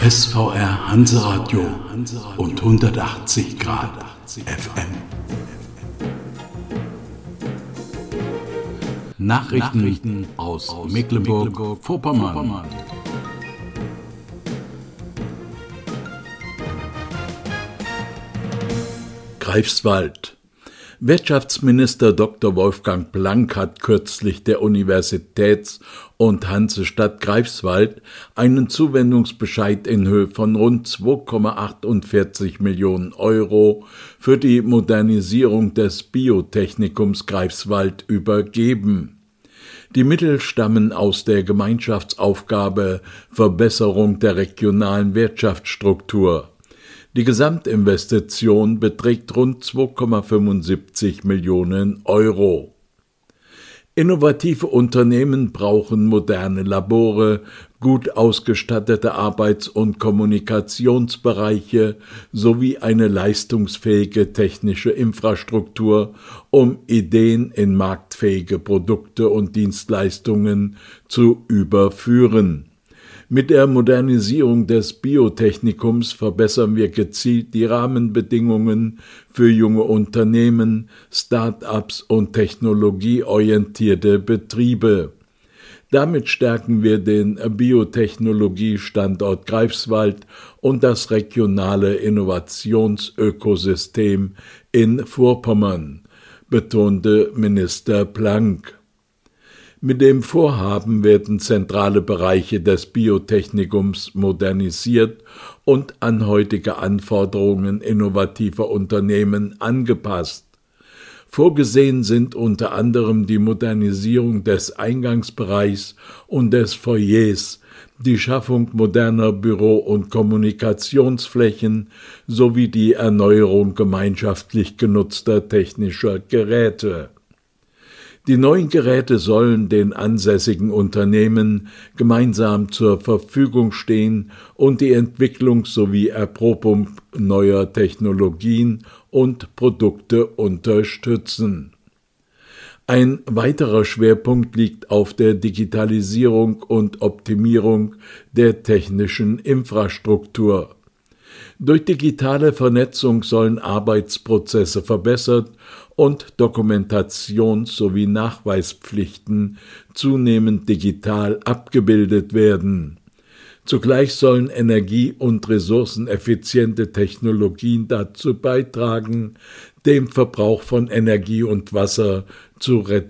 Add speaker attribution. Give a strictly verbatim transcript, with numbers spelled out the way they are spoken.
Speaker 1: S V R Hanseradio und hundertachtzig Grad F M. Nachrichten aus Mecklenburg-Vorpommern. Greifswald. Wirtschaftsminister Doktor Wolfgang Blank hat kürzlich der Universitäts- und Hansestadt Greifswald einen Zuwendungsbescheid in Höhe von rund zwei Komma achtundvierzig Millionen Euro für die Modernisierung des Biotechnikums Greifswald übergeben. Die Mittel stammen aus der Gemeinschaftsaufgabe Verbesserung der regionalen Wirtschaftsstruktur. Die Gesamtinvestition beträgt rund zwei Komma fünfundsiebzig Millionen Euro. Innovative Unternehmen brauchen moderne Labore, gut ausgestattete Arbeits- und Kommunikationsbereiche sowie eine leistungsfähige technische Infrastruktur, um Ideen in marktfähige Produkte und Dienstleistungen zu überführen. Mit der Modernisierung des Biotechnikums verbessern wir gezielt die Rahmenbedingungen für junge Unternehmen, Start-ups und technologieorientierte Betriebe. Damit stärken wir den Biotechnologie-Standort Greifswald und das regionale Innovationsökosystem in Vorpommern, betonte Minister Blank. Mit dem Vorhaben werden zentrale Bereiche des Biotechnikums modernisiert und an heutige Anforderungen innovativer Unternehmen angepasst. Vorgesehen sind unter anderem die Modernisierung des Eingangsbereichs und des Foyers, die Schaffung moderner Büro- und Kommunikationsflächen sowie die Erneuerung gemeinschaftlich genutzter technischer Geräte. Die neuen Geräte sollen den ansässigen Unternehmen gemeinsam zur Verfügung stehen und die Entwicklung sowie Erprobung neuer Technologien und Produkte unterstützen. Ein weiterer Schwerpunkt liegt auf der Digitalisierung und Optimierung der technischen Infrastruktur. Durch digitale Vernetzung sollen Arbeitsprozesse verbessert und Dokumentations- sowie Nachweispflichten zunehmend digital abgebildet werden. Zugleich sollen energie- und ressourceneffiziente Technologien dazu beitragen, den Verbrauch von Energie und Wasser zu reduzieren.